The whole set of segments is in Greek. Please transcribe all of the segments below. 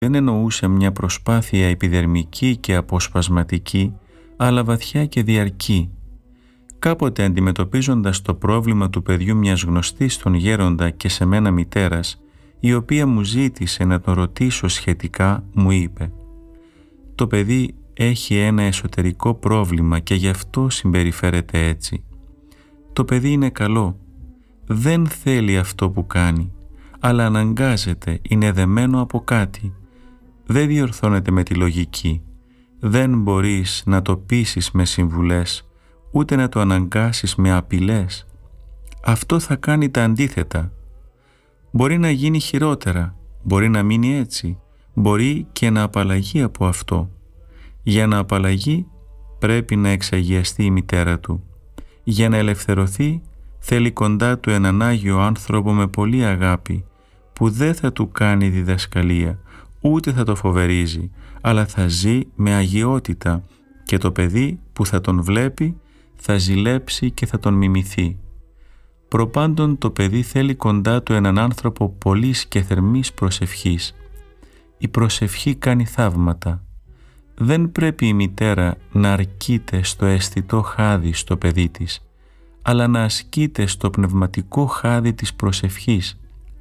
δεν εννοούσε μια προσπάθεια επιδερμική και αποσπασματική, αλλά βαθιά και διαρκή. Κάποτε, αντιμετωπίζοντας το πρόβλημα του παιδιού μιας γνωστής στον γέροντα και σε μένα μητέρας, η οποία μου ζήτησε να το ρωτήσω σχετικά, μου είπε: «Το παιδί έχει ένα εσωτερικό πρόβλημα και γι' αυτό συμπεριφέρεται έτσι. Το παιδί είναι καλό, δεν θέλει αυτό που κάνει, αλλά αναγκάζεται, είναι δεμένο από κάτι. Δεν διορθώνεται με τη λογική. Δεν μπορείς να το πείσεις με συμβουλές, ούτε να το αναγκάσεις με απειλές. Αυτό θα κάνει τα αντίθετα. Μπορεί να γίνει χειρότερα, μπορεί να μείνει έτσι, μπορεί και να απαλλαγεί από αυτό. Για να απαλλαγεί πρέπει να εξαγιαστεί η μητέρα του. Για να ελευθερωθεί θέλει κοντά του έναν Άγιο άνθρωπο με πολλή αγάπη, που δεν θα του κάνει διδασκαλία, ούτε θα το φοβερίζει, αλλά θα ζει με αγιότητα και το παιδί που θα τον βλέπει θα ζηλέψει και θα τον μιμηθεί. Προπάντων το παιδί θέλει κοντά του έναν άνθρωπο πολλής και θερμής προσευχής. Η προσευχή κάνει θαύματα. Δεν πρέπει η μητέρα να αρκείται στο αισθητό χάδι στο παιδί της, αλλά να ασκείται στο πνευματικό χάδι της προσευχής.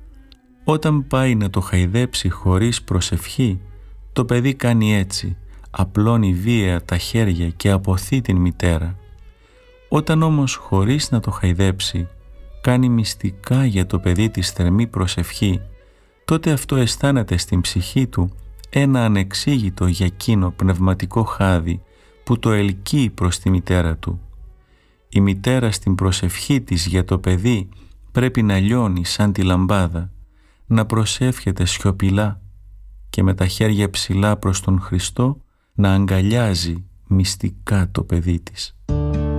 Όταν πάει να το χαϊδέψει χωρίς προσευχή, το παιδί κάνει έτσι, απλώνει βία τα χέρια και αποθεί την μητέρα. Όταν όμως χωρίς να το χαϊδέψει, κάνει μυστικά για το παιδί της θερμή προσευχή, τότε αυτό αισθάνεται στην ψυχή του ένα ανεξήγητο για εκείνο πνευματικό χάδι που το ελκύει προς τη μητέρα του. Η μητέρα στην προσευχή της για το παιδί πρέπει να λιώνει σαν τη λαμπάδα, να προσεύχεται σιωπηλά και με τα χέρια ψηλά προς τον Χριστό να αγκαλιάζει μυστικά το παιδί της.